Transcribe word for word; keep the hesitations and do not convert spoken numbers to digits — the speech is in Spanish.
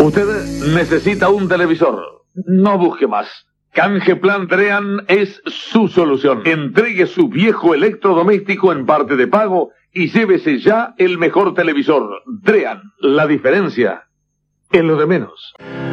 Usted necesita un televisor. No busque más. Canje Plan Drean es su solución. Entregue su viejo electrodoméstico en parte de pago y llévese ya el mejor televisor. Drean, la diferencia en lo de menos.